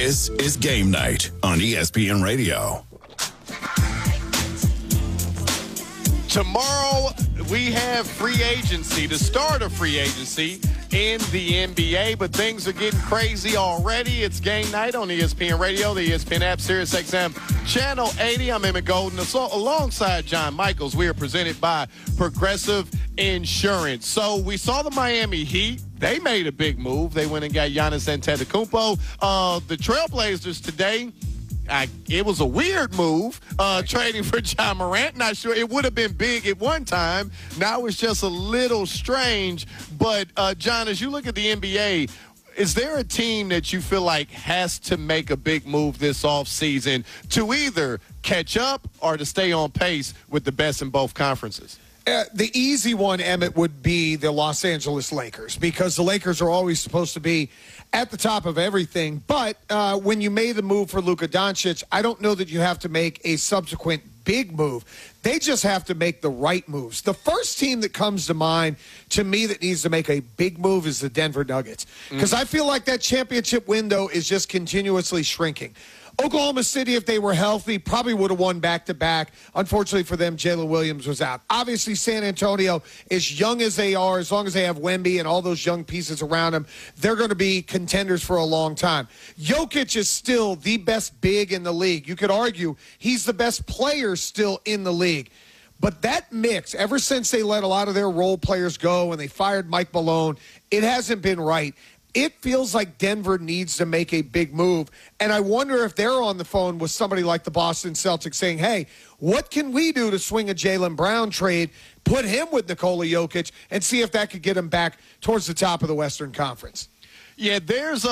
This is Game Night on ESPN Radio. Tomorrow, we have free agency, the start of free agency in the NBA, but things are getting crazy already. It's Game Night on ESPN Radio, the ESPN app, SiriusXM, Channel 80. I'm Emmett Golden. Alongside John Michaels, we are presented by Progressive Insurance. So we saw the Miami Heat. They made a big move. They went and got Giannis Antetokounmpo. The Trailblazers today, it was a weird move, trading for Ja Morant. Not sure. It would have been big at one time. Now it's just a little strange. But, John, as you look at the NBA, is there a team that you feel like has to make a big move this offseason to either catch up or to stay on pace with the best in both conferences? The easy one, Emmett, would be the Los Angeles Lakers, because the Lakers are always supposed to be at the top of everything. But when you made the move for Luka Doncic, I don't know that you have to make a subsequent big move. They just have to make the right moves. The first team that comes to mind to me that needs to make a big move is the Denver Nuggets, because I feel like that championship window is just continuously shrinking. Oklahoma City, if they were healthy, probably would have won back-to-back. Unfortunately for them, Jalen Williams was out. Obviously, San Antonio, as young as they are, as long as they have Wemby and all those young pieces around them, they're going to be contenders for a long time. Jokic is still the best big in the league. You could argue he's the best player still in the league. But that mix, ever since they let a lot of their role players go and they fired Mike Malone, it hasn't been right. It feels like Denver needs to make a big move. And I wonder if they're on the phone with somebody like the Boston Celtics saying, hey, what can we do to swing a Jaylen Brown trade, put him with Nikola Jokic, and see if that could get him back towards the top of the Western Conference? Yeah, there's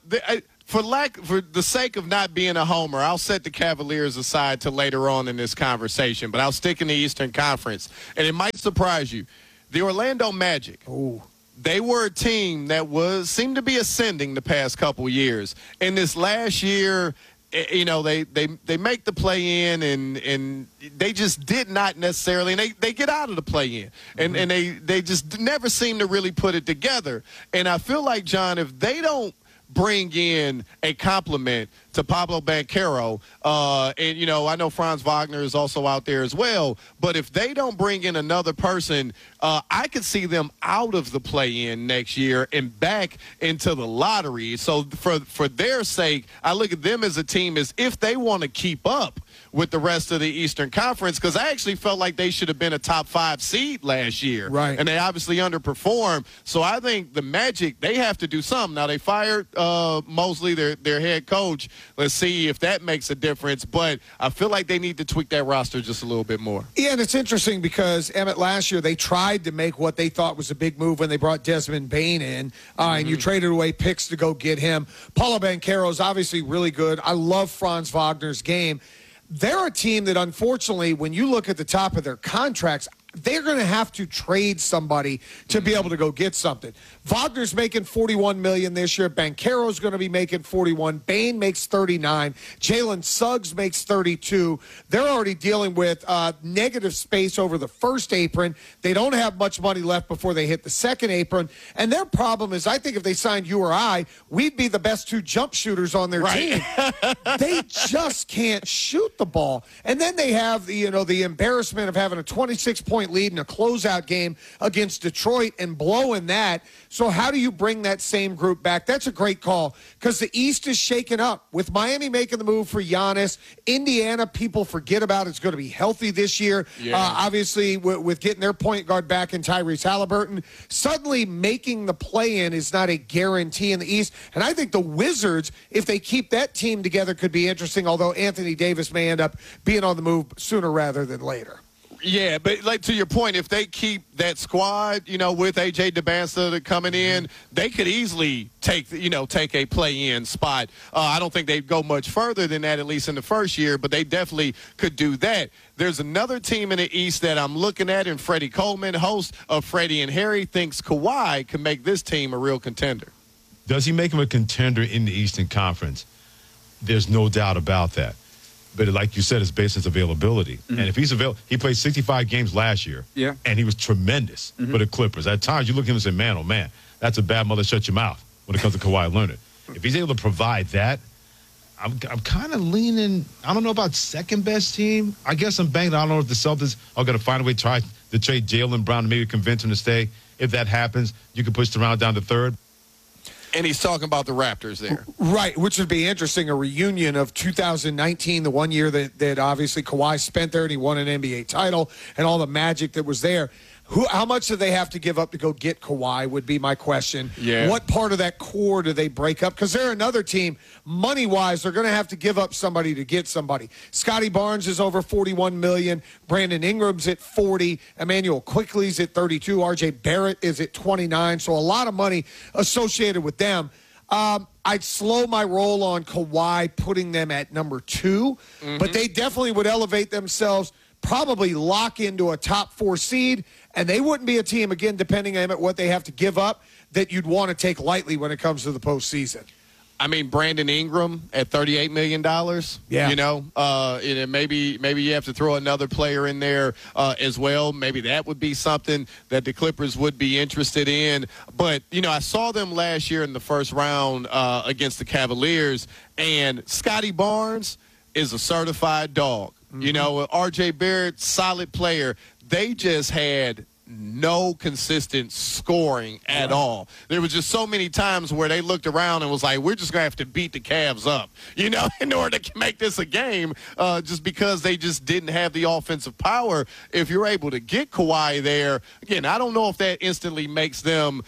for the sake of not being a homer, I'll set the Cavaliers aside to later on in this conversation, but I'll stick in the Eastern Conference. And it might surprise you. The Orlando Magic. Ooh. They were a team that seemed to be ascending the past couple years. And this last year, you know, they make the play-in and they just did not necessarily, and they get out of the play-in. And they just never seem to really put it together. And I feel like, John, if they don't bring in a compliment to Pablo Banchero, and, you know, I know Franz Wagner is also out there as well, but if they don't bring in another person, I could see them out of the play-in next year and back into the lottery. So for their sake, I look at them as a team as if they want to keep up with the rest of the Eastern Conference, because I actually felt like they should have been a top 5 seed last year. Right. And they obviously underperformed. So I think the Magic, they have to do something. Now, they fired Mosley, their head coach. Let's see if that makes a difference. But I feel like they need to tweak that roster just a little bit more. Yeah, and it's interesting because, Emmett, last year they tried to make what they thought was a big move when they brought Desmond Bane in, and you traded away picks to go get him. Paulo Banchero is obviously really good. I love Franz Wagner's game. They're a team that, unfortunately, when you look at the top of their contracts, they're going to have to trade somebody to be able to go get something. Wagner's making $41 million this year. Banchero's going to be making $41. Bane makes $39. Jalen Suggs makes $32. They're already dealing with negative space over the first apron. They don't have much money left before they hit the second apron. And their problem is, I think if they signed you or I, we'd be the best 2 jump shooters on their team. They just can't shoot the ball. And then they have the embarrassment of having a 26-point lead in a closeout game against Detroit and blowing that. So how do you bring that same group back? That's a great call, because the East is shaken up. With Miami making the move for Giannis, Indiana, people forget about it's going to be healthy this year. Yeah. Obviously, with getting their point guard back in Tyrese Halliburton, suddenly making the play-in is not a guarantee in the East. And I think the Wizards, if they keep that team together, could be interesting, although Anthony Davis may end up being on the move sooner rather than later. Yeah, but like to your point, if they keep that squad, with A.J. Dembele coming in, they could easily take a play-in spot. I don't think they'd go much further than that, at least in the first year, but they definitely could do that. There's another team in the East that I'm looking at, and Freddie Coleman, host of Freddie and Harry, thinks Kawhi can make this team a real contender. Does he make him a contender in the Eastern Conference? There's no doubt about that. But like you said, it's based on his availability. Mm-hmm. And if he's available, he played 65 games last year. Yeah. And he was tremendous for the Clippers. At times, you look at him and say, man, oh, man, that's a bad mother, shut your mouth when it comes to Kawhi Leonard. If he's able to provide that, I'm kind of leaning. I don't know about second best team. I guess I'm banking. I don't know if the Celtics are going to find a way to try to trade Jaylen Brown and maybe convince him to stay. If that happens, you can push the round down to third. And he's talking about the Raptors there. Right, which would be interesting, a reunion of 2019, the one year that obviously Kawhi spent there and he won an NBA title and all the magic that was there. How much do they have to give up to go get Kawhi would be my question. Yeah. What part of that core do they break up? Because they're another team, money-wise, they're going to have to give up somebody to get somebody. Scotty Barnes is over $41 million. Brandon Ingram's at $40. Emmanuel Quickley's at $32. RJ Barrett is at $29. So a lot of money associated with them. I'd slow my roll on Kawhi, putting them at number 2. But they definitely would elevate themselves, probably lock into a top 4 seed, and they wouldn't be a team, again, depending on what they have to give up, that you'd want to take lightly when it comes to the postseason. I mean, Brandon Ingram at $38 million. Yeah. You know, and maybe you have to throw another player in there as well. Maybe that would be something that the Clippers would be interested in. But, you know, I saw them last year in the first round against the Cavaliers, and Scotty Barnes is a certified dog. You know, RJ Barrett, solid player. They just had no consistent scoring at all. There was just so many times where they looked around and was like, we're just going to have to beat the Cavs up, you know, in order to make this a game, just because they just didn't have the offensive power. If you're able to get Kawhi there, again, I don't know if that instantly makes them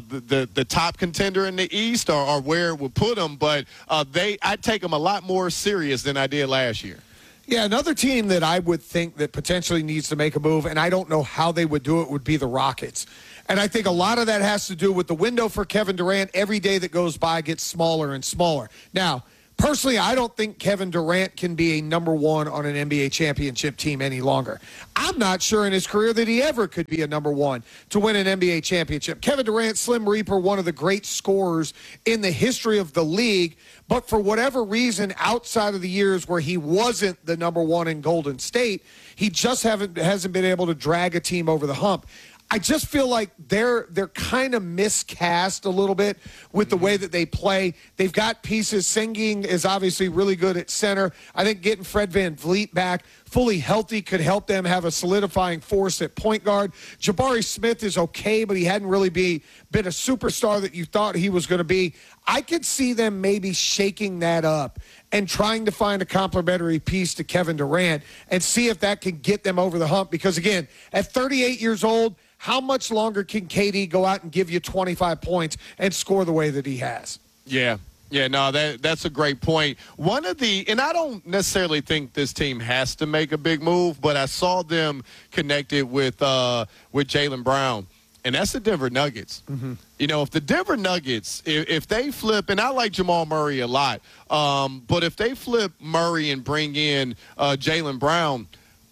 the top contender in the East or where it would put them, but I'd take them a lot more serious than I did last year. Yeah, another team that I would think that potentially needs to make a move, and I don't know how they would do it, would be the Rockets. And I think a lot of that has to do with the window for Kevin Durant. Every day that goes by gets smaller and smaller. Now, personally, I don't think Kevin Durant can be a number 1 on an NBA championship team any longer. I'm not sure in his career that he ever could be a number 1 to win an NBA championship. Kevin Durant, Slim Reaper, one of the great scorers in the history of the league. But for whatever reason, outside of the years where he wasn't the number 1 in Golden State, he just hasn't been able to drag a team over the hump. I just feel like they're kind of miscast a little bit with the way that they play. They've got pieces. Sengun is obviously really good at center. I think getting Fred VanVleet back fully healthy could help them have a solidifying force at point guard. Jabari Smith is okay, but he hadn't really been a superstar that you thought he was going to be. I could see them maybe shaking that up and trying to find a complementary piece to Kevin Durant and see if that can get them over the hump. Because, again, at 38 years old, how much longer can KD go out and give you 25 points and score the way that he has? Yeah. Yeah, no, that's a great point. And I don't necessarily think this team has to make a big move, but I saw them connected with Jaylen Brown, and that's the Denver Nuggets. You know, if the Denver Nuggets, if they flip, and I like Jamal Murray a lot, but if they flip Murray and bring in Jaylen Brown,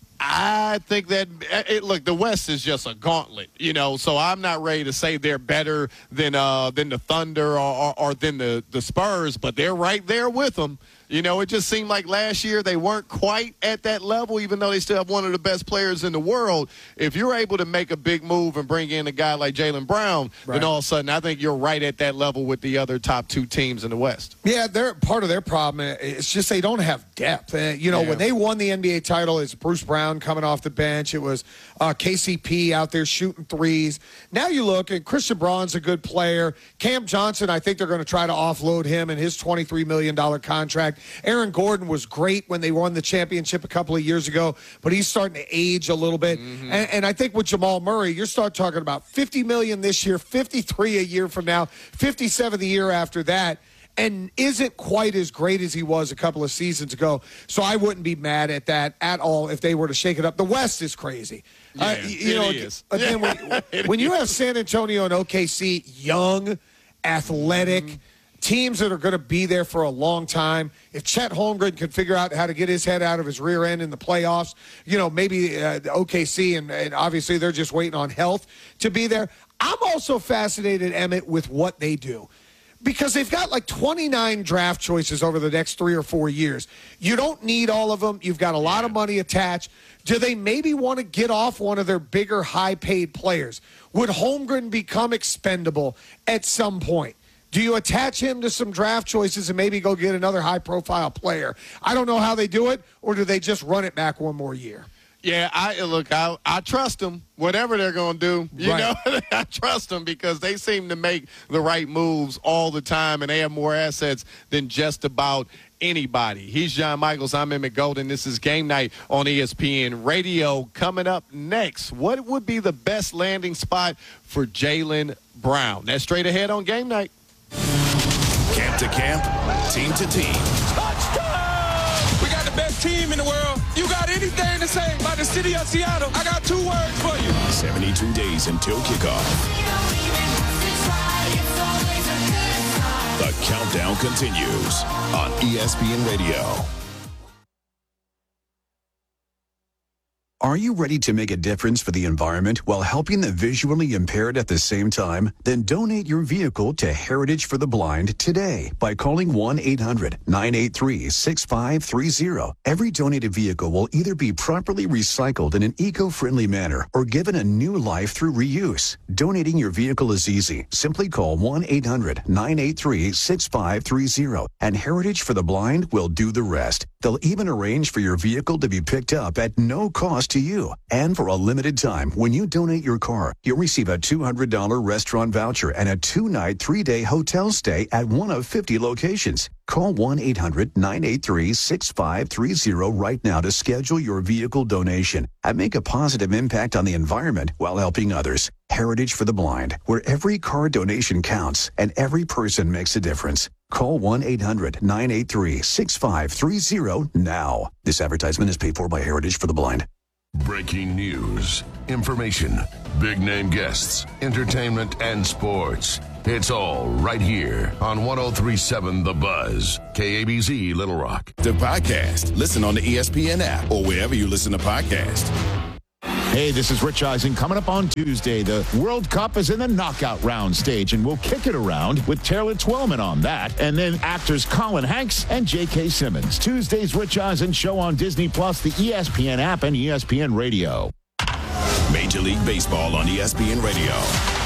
I think that, look, the West is just a gauntlet, you know, so I'm not ready to say they're better than the Thunder or than the Spurs, but they're right there with them. You know, it just seemed like last year they weren't quite at that level, even though they still have one of the best players in the world. If you're able to make a big move and bring in a guy like Jaylen Brown, then all of a sudden I think you're right at that level with the other top 2 teams in the West. Yeah, they're part of their problem. It's just they don't have depth. When they won the NBA title, it's Bruce Brown coming off the bench. It was KCP out there shooting threes. Now you look, and Christian Braun's a good player. Cam Johnson, I think they're going to try to offload him and his $23 million contract. Aaron Gordon was great when they won the championship a couple of years ago, but he's starting to age a little bit. And I think with Jamal Murray, you're starting talking about $50 million this year, $53 a year from now, $57 the year after that, and isn't quite as great as he was a couple of seasons ago. So I wouldn't be mad at that at all if they were to shake it up. The West is crazy. Yeah, it is. Again, when you have San Antonio and OKC, young, athletic, teams that are going to be there for a long time. If Chet Holmgren can figure out how to get his head out of his rear end in the playoffs, you know, maybe OKC, and obviously they're just waiting on health to be there. I'm also fascinated, Emmett, with what they do. Because they've got like 29 draft choices over the next 3 or 4 years. You don't need all of them. You've got a lot of money attached. Do they maybe want to get off one of their bigger, high-paid players? Would Holmgren become expendable at some point? Do you attach him to some draft choices and maybe go get another high-profile player? I don't know how they do it, or do they just run it back one more year? Yeah, I trust them. Whatever they're going to do, you know, I trust them because they seem to make the right moves all the time, and they have more assets than just about anybody. He's John Michaels. I'm Emmett Golden. This is Game Night on ESPN Radio. Coming up next, what would be the best landing spot for Jaylen Brown? That's straight ahead on Game Night. Camp to camp, team to team. We got the best team in the world. You got anything to say about the city of Seattle? I got 2 words for you. 72 days until kickoff. The countdown continues on ESPN Radio. Are you ready to make a difference for the environment while helping the visually impaired at the same time? Then donate your vehicle to Heritage for the Blind today by calling 1-800-983-6530. Every donated vehicle will either be properly recycled in an eco-friendly manner or given a new life through reuse. Donating your vehicle is easy. Simply call 1-800-983-6530 and Heritage for the Blind will do the rest. They'll even arrange for your vehicle to be picked up at no cost to you. And for a limited time, when you donate your car, you'll receive a $200 restaurant voucher and a 2-night, 3-day hotel stay at one of 50 locations. Call 1-800-983-6530 right now to schedule your vehicle donation and make a positive impact on the environment while helping others. Heritage for the Blind, where every car donation counts and every person makes a difference. Call 1-800-983-6530 now. This advertisement is paid for by Heritage for the Blind. Breaking news, information, big name guests, entertainment, and sports. It's all right here on 103.7 The Buzz, KABZ Little Rock. The podcast. Listen on the ESPN app or wherever you listen to podcasts. Hey, this is Rich Eisen. Coming up on Tuesday, the World Cup is in the knockout round stage, and we'll kick it around with Taylor Twellman on that, and then actors Colin Hanks and J.K. Simmons. Tuesday's Rich Eisen show on Disney+, the ESPN app, and ESPN Radio. Major League Baseball on ESPN Radio.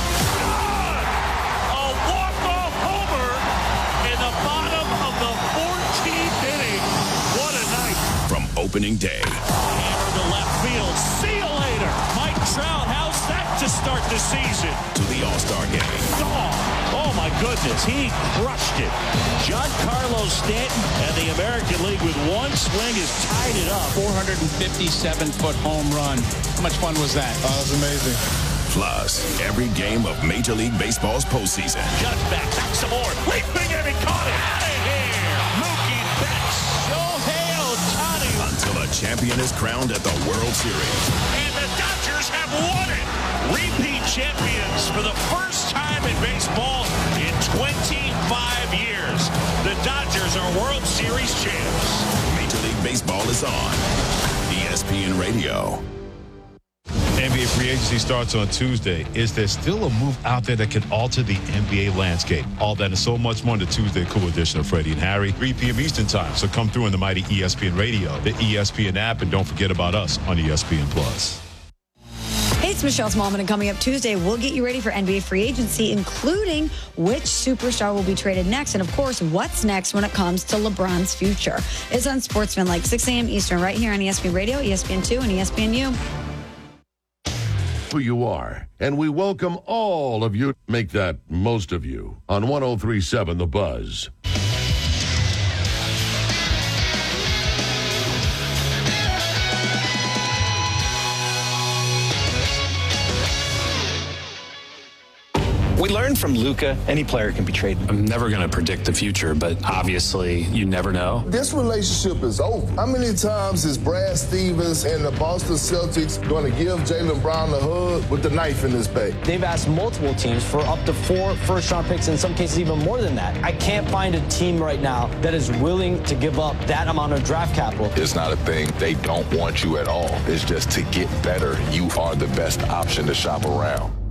A walk-off homer in the bottom of the 14th inning. What a night. From opening day. Hammer to left field. See you later. Mike Trout, how's that to start the season? To the All-Star game. Oh my goodness, he crushed it. Giancarlo Stanton and the American League with one swing has tied it up. 457-foot home run. How much fun was that? That was amazing. Plus, every game of Major League Baseball's postseason. Judge back some more. Leaping and he caught it. Out of here. Mookie Betts. Shohei Ohtani. Until a champion is crowned at the World Series. And the Dodgers have won it. Repeat champions for the first time in baseball in 25 years. The Dodgers are World Series champs. Major League Baseball is on ESPN Radio. NBA free agency starts on Tuesday. Is there still a move out there that can alter the NBA landscape? All that and so much more on the Tuesday Cool Edition of Freddie and Harry, 3 p.m. Eastern Time. So come through on the mighty ESPN Radio, the ESPN app, and don't forget about us on ESPN+. Hey, it's Michelle Smallman, and coming up Tuesday, we'll get you ready for NBA free agency, including which superstar will be traded next, and of course, what's next when it comes to LeBron's future. It's on Sportsman like 6 a.m. Eastern, right here on ESPN Radio, ESPN2, and ESPNU. Who you are, and we welcome all of you. Make that most of you on 103.7 The Buzz. We learned from Luka, any player can be traded. I'm never going to predict the future, but obviously you never know. This relationship is over. How many times is Brad Stevens and the Boston Celtics going to give Jaylen Brown a hug with the knife in his back? They've asked multiple teams for up to 4 first-round picks, in some cases even more than that. I can't find a team right now that is willing to give up that amount of draft capital. It's not a thing. They don't want you at all. It's just to get better. You are the best option to shop around.